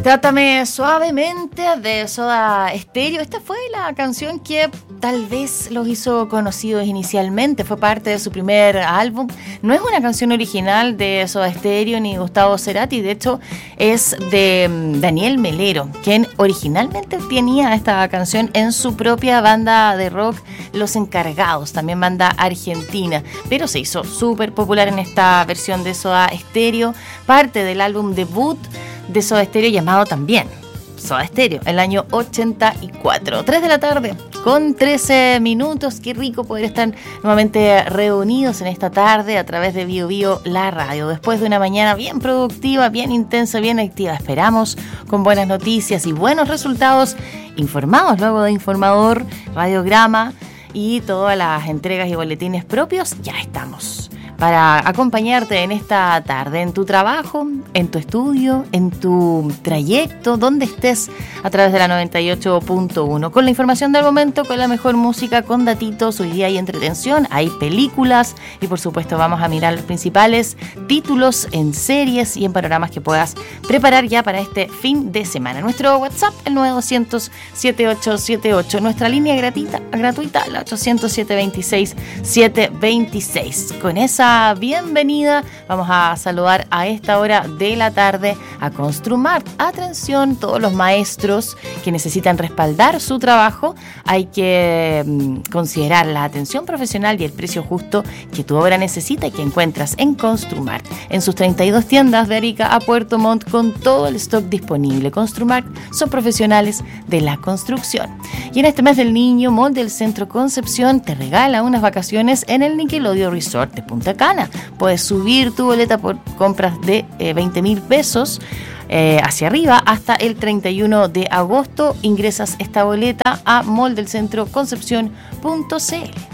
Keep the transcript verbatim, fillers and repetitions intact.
Trátame suavemente de Soda Stereo. Esta fue la canción que tal vez los hizo conocidos inicialmente. Fue parte de su primer álbum. No es una canción original de Soda Stereo ni Gustavo Cerati. De hecho, es de Daniel Melero, quien originalmente tenía esta canción en su propia banda de rock, Los Encargados, también banda argentina. Pero se hizo súper popular en esta versión de Soda Stereo, parte del álbum debut de Soda Stereo llamado también Soda Stereo, el año ochenta y cuatro. tres de la tarde con trece minutos. Qué rico poder estar nuevamente reunidos en esta tarde a través de Bio Bio, la radio. Después de una mañana bien productiva, bien intensa, bien activa. Esperamos con buenas noticias y buenos resultados. Informados luego de Informador, Radiograma y todas las entregas y boletines propios. Ya estamos para acompañarte en esta tarde, en tu trabajo, en tu estudio, en tu trayecto, donde estés, a través de la noventa y ocho punto uno. Con la información del momento, con la mejor música, con datitos. Hoy día hay entretención, hay películas y por supuesto vamos a mirar los principales títulos en series y en panoramas que puedas preparar ya para este fin de semana. Nuestro WhatsApp, el nueve doscientos, setenta y ocho setenta y ocho. Nuestra línea gratuita, gratuita la ochocientos, setecientos veintiséis, setecientos veintiséis. Con esa bienvenida vamos a saludar a esta hora de la tarde a Construmart. Atención, todos los maestros que necesitan respaldar su trabajo, hay que mm, considerar la atención profesional y el precio justo que tu obra necesita y que encuentras en Construmart, en sus treinta y dos tiendas de Arica a Puerto Montt, con todo el stock disponible. Construmart son profesionales de la construcción. Y en este mes del niño, Mall del Centro Concepción te regala unas vacaciones en el Nickelodeon Resort de Punta Cana. Puedes subir tu boleta por compras de eh, veinte mil pesos eh, hacia arriba hasta el treinta y uno de agosto. Ingresas esta boleta a mall del centro concepción punto c l.